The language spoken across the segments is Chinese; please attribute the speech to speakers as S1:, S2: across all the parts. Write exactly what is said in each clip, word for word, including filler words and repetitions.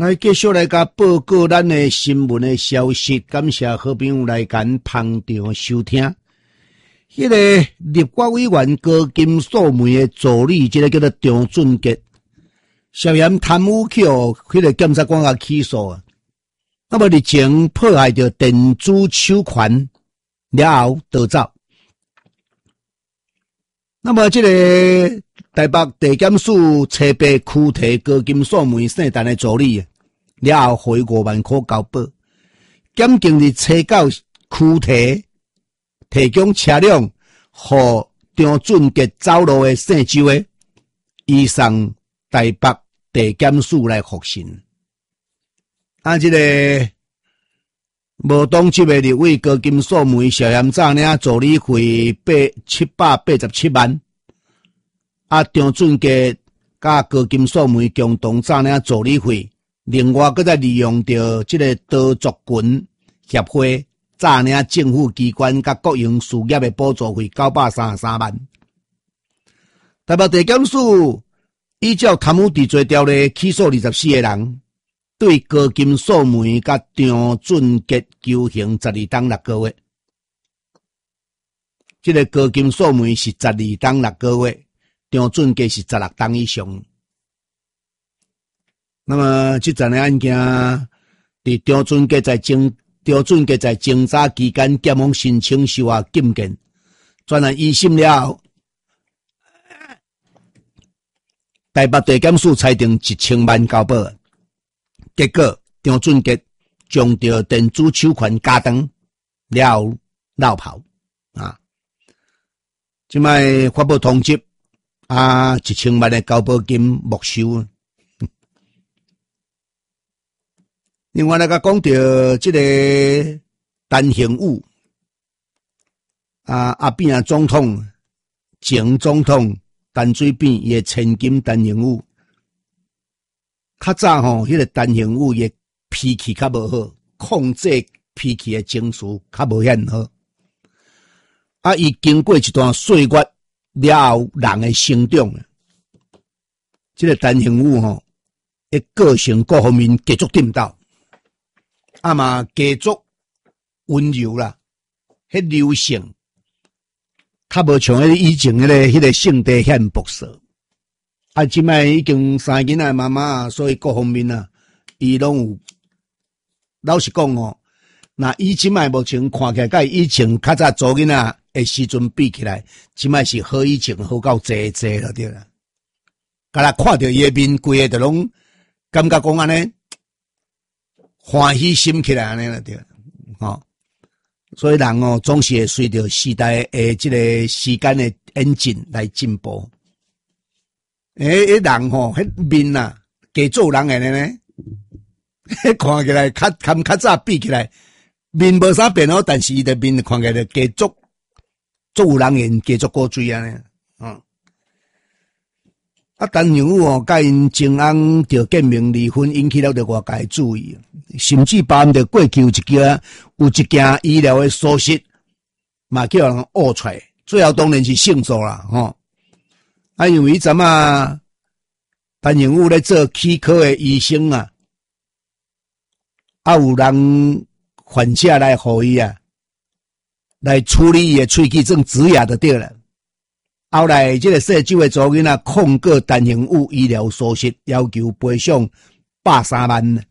S1: 来继续来甲报告咱的新闻的消息，感谢好朋友来咱捧场收听。迄、那个立法委员高金素梅的助理，即、这个叫做张俊杰，涉嫌贪污去哦，迄个检察官甲起诉啊。那么日前迫害着电子手环了后逃走。那么这个台北地检署车牌驱提高金素梅姓陈的助理，了后回五万块交保。检警日车到驱提，提供车辆予张俊杰走路的姓周的，移送台北地检署来复审。啊，这个无党籍的立委高金素梅涉嫌诈领助理费八七百八十七万，啊，张俊杰甲高金素梅共同诈领助理费，另外搁再利用着这个刀族群协会诈领政府机关甲国营事业的补助费九百三十三万。台北地检署依照贪污治罪条例起诉二十四个人。对高金素梅甲张俊杰求刑十二档六个月，这个高金素梅是十二档六个月，张俊杰是十六档以上。那么这件案件，伫张俊杰在侦张俊杰在侦查期间检方申请收押禁见，专案一审了后，台北地检署裁定一千万交保。结果张俊杰将着电子手环加长了后绕跑啊！即摆发布通知啊，一千万的交保金没收。另外来甲讲到这个陈幸武啊，阿扁啊总统前总统陈水扁也千金陈幸武。较早吼，迄、那个陈幸武嘅脾气较无好，控制脾气嘅情绪较无遐好。啊，伊经过一段岁月了后，人嘅成长，即、这个陈幸武吼，嘅个性各方面继续掂到，啊嘛继续温柔啦，迄柔性，较无像迄以前迄、那个迄、那个性地显薄色。啊，即摆已经三个囡仔妈妈，所以各方面啊，伊拢有。老实讲哦，那伊即摆目前看起来，甲以前较早做囡仔的时阵比起来，即摆是好以前好到济济了对啦。甲咱看到伊的面，规个就拢感觉讲安尼欢喜心起来安尼了对啦，吼。所以人哦，总是会随着时代的即个时间的演进来进步。诶，迄人吼，迄面啊，加做人个呢，迄看起来较较较早比起来，面无啥变哦，但是伊的面看起来加做做有人缘，加做高水安尼，嗯。啊，陈幸武哦，甲因前翁着见面离婚，引起了着外界注意，甚至包含着过去有一件有一件医疗的疏失，嘛叫人挖出来，最后当然是胜诉啦，吼。啊，因为咱啊，陈幸武咧做齿科的医生啊，啊有人患者来互伊啊，来处理伊的喙齿种植牙就对了。后来这个细州的族囡仔控告陈幸武医疗疏失，要求赔偿百三万。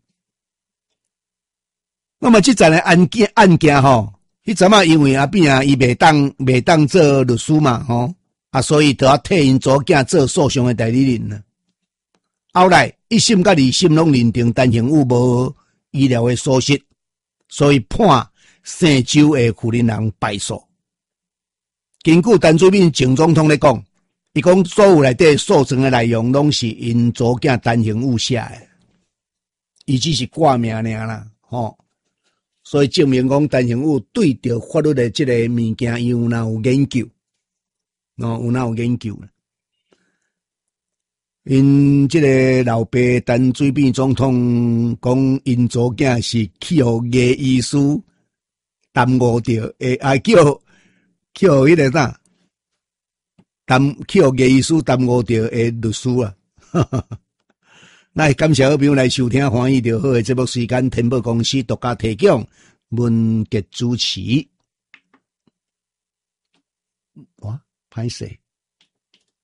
S1: 那么这阵的案件案件吼，迄阵啊，因为阿扁啊，伊袂当袂当做律师嘛，吼。啊，所以就要替因祖囝做诉讼的代理人了。后来一审甲二审拢认定陈幸武无医疗的疏失，所以判姓周的负责人败诉。根据陈水扁前总统咧讲，伊讲所有内底诉讼的内容拢是因祖囝陈幸武写的，伊只是挂名尔啦，吼。所以证明讲陈幸武对着法律的这个物件，伊有哪有研究。哦，有哪有研究啦？因这个老爸陈水扁总统讲，因祖囝是去互叶医师耽误着，诶，啊叫去互迄个啥，耽去互叶医师耽误着诶律师啊， 来，感谢好朋友来收听欢喜就好的节目时间，天宝公司独家提供，文杰主持。哇，歹势。